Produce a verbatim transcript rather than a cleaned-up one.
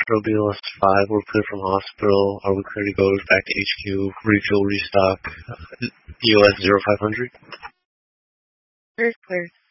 Pro B L S five, we're clear from hospital. Are we clear to go back to H Q, refuel, restock, E O S zero five hundred? Clear, clear.